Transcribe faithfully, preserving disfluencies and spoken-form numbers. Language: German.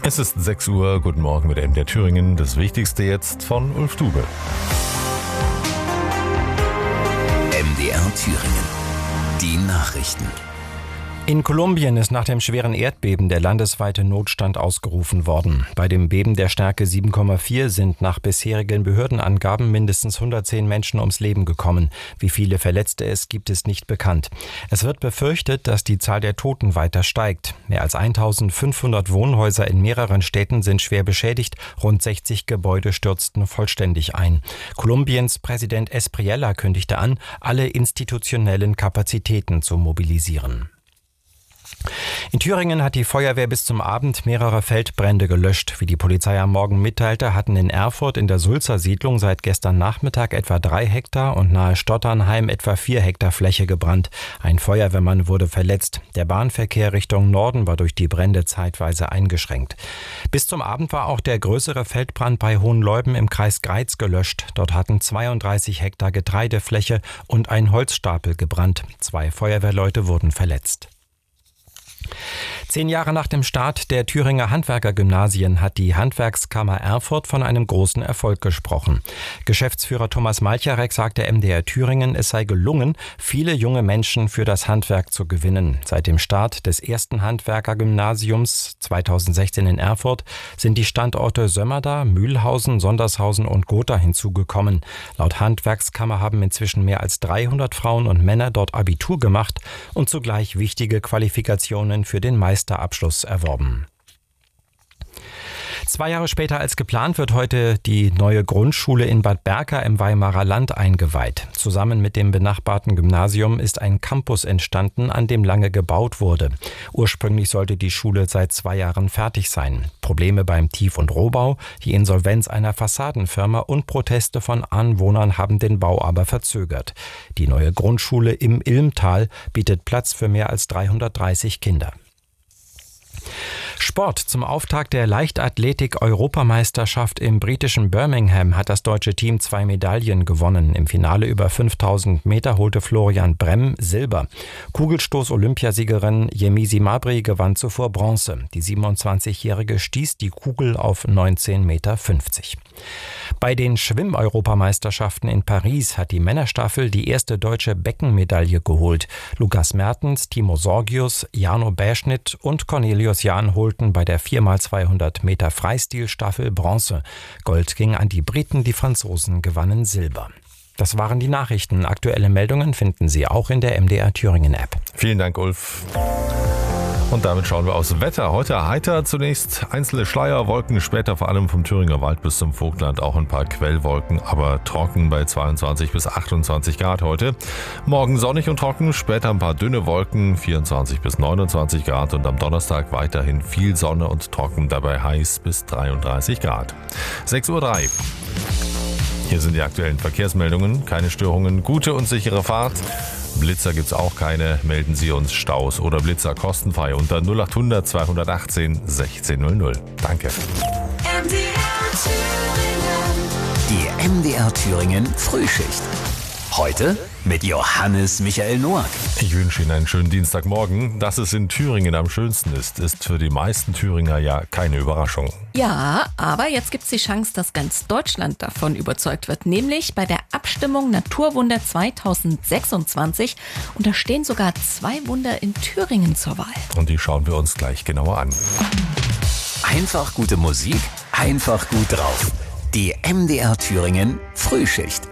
Es ist sechs Uhr, guten Morgen mit M D R Thüringen. Das Wichtigste jetzt von Ulf Dube. M D R Thüringen. Die Nachrichten. In Kolumbien ist nach dem schweren Erdbeben der landesweite Notstand ausgerufen worden. Bei dem Beben der Stärke sieben Komma vier sind nach bisherigen Behördenangaben mindestens hundertzehn Menschen ums Leben gekommen. Wie viele Verletzte es gibt, ist nicht bekannt. Es wird befürchtet, dass die Zahl der Toten weiter steigt. Mehr als eintausendfünfhundert Wohnhäuser in mehreren Städten sind schwer beschädigt. Rund sechzig Gebäude stürzten vollständig ein. Kolumbiens Präsident Espriella kündigte an, alle institutionellen Kapazitäten zu mobilisieren. In Thüringen hat die Feuerwehr bis zum Abend mehrere Feldbrände gelöscht. Wie die Polizei am Morgen mitteilte, hatten in Erfurt in der Sulzer Siedlung seit gestern Nachmittag etwa drei Hektar und nahe Stotternheim etwa vier Hektar Fläche gebrannt. Ein Feuerwehrmann wurde verletzt. Der Bahnverkehr Richtung Norden war durch die Brände zeitweise eingeschränkt. Bis zum Abend war auch der größere Feldbrand bei Hohenleuben im Kreis Greiz gelöscht. Dort hatten zweiunddreißig Hektar Getreidefläche und ein Holzstapel gebrannt. Zwei Feuerwehrleute wurden verletzt. Zehn Jahre nach dem Start der Thüringer Handwerkergymnasien hat die Handwerkskammer Erfurt von einem großen Erfolg gesprochen. Geschäftsführer Thomas Malcharek sagte M D R Thüringen, es sei gelungen, viele junge Menschen für das Handwerk zu gewinnen. Seit dem Start des ersten Handwerkergymnasiums zweitausendsechzehn in Erfurt sind die Standorte Sömmerda, Mühlhausen, Sondershausen und Gotha hinzugekommen. Laut Handwerkskammer haben inzwischen mehr als dreihundert Frauen und Männer dort Abitur gemacht und zugleich wichtige Qualifikationen für den Meisterabschluss erworben. Zwei Jahre später als geplant wird heute die neue Grundschule in Bad Berka im Weimarer Land eingeweiht. Zusammen mit dem benachbarten Gymnasium ist ein Campus entstanden, an dem lange gebaut wurde. Ursprünglich sollte die Schule seit zwei Jahren fertig sein. Probleme beim Tief- und Rohbau, die Insolvenz einer Fassadenfirma und Proteste von Anwohnern haben den Bau aber verzögert. Die neue Grundschule im Ilmtal bietet Platz für mehr als dreihundertdreißig Kinder. Sport. Zum Auftakt der Leichtathletik-Europameisterschaft im britischen Birmingham hat das deutsche Team zwei Medaillen gewonnen. Im Finale über fünftausend Meter holte Florian Bremm Silber. Kugelstoß-Olympiasiegerin Yemisi Mabry gewann zuvor Bronze. Die siebenundzwanzigjährige stieß die Kugel auf neunzehn Komma fünfzig Meter. Bei den Schwimm-Europameisterschaften in Paris hat die Männerstaffel die erste deutsche Beckenmedaille geholt. Lukas Mertens, Timo Sorgius, Jano Bärschnitt und Cornelius Jahn holten bei der vier mal zweihundert Meter Freistilstaffel Bronze. Gold ging an die Briten, die Franzosen gewannen Silber. Das waren die Nachrichten. Aktuelle Meldungen finden Sie auch in der M D R Thüringen App. Vielen Dank, Ulf. Und damit schauen wir aufs Wetter. Heute heiter, zunächst einzelne Schleierwolken, später vor allem vom Thüringer Wald bis zum Vogtland auch ein paar Quellwolken, aber trocken bei zweiundzwanzig bis achtundzwanzig Grad heute. Morgen sonnig und trocken, später ein paar dünne Wolken, vierundzwanzig bis neunundzwanzig Grad und am Donnerstag weiterhin viel Sonne und trocken, dabei heiß bis dreiunddreißig Grad. sechs Uhr drei. Hier sind die aktuellen Verkehrsmeldungen, keine Störungen, gute und sichere Fahrt. Blitzer gibt's auch keine, melden Sie uns Staus oder Blitzer kostenfrei unter null acht hundert zweihundertachtzehn sechzehn null null. Danke. M D R Thüringen. Die M D R Thüringen Frühschicht. Heute mit Johannes Michael Noack. Ich wünsche Ihnen einen schönen Dienstagmorgen. Dass es in Thüringen am schönsten ist, ist für die meisten Thüringer ja keine Überraschung. Ja, aber jetzt gibt es die Chance, dass ganz Deutschland davon überzeugt wird. Nämlich bei der Abstimmung Naturwunder zweitausendsechsundzwanzig. Und da stehen sogar zwei Wunder in Thüringen zur Wahl. Und die schauen wir uns gleich genauer an. Einfach gute Musik, einfach gut drauf. Die M D R Thüringen Frühschicht.